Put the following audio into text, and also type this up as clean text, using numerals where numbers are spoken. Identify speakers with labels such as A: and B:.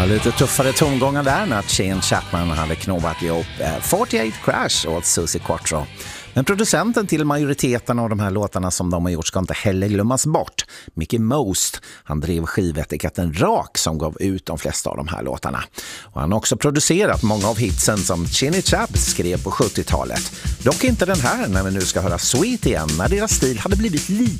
A: Lite tuffare tongångar där när Shane Chapman hade knåbat ihop 48 Crash åt Susie Quattro. Men producenten till majoriteten av de här låtarna som de har gjort ska inte heller glömmas bort. Mickey Most, han drev skivetiketten Rak som gav ut de flesta av de här låtarna. Och han har också producerat många av hitsen som Chinny Chaps skrev på 70-talet. Dock inte den här när vi nu ska höra Sweet igen, när deras stil hade blivit lite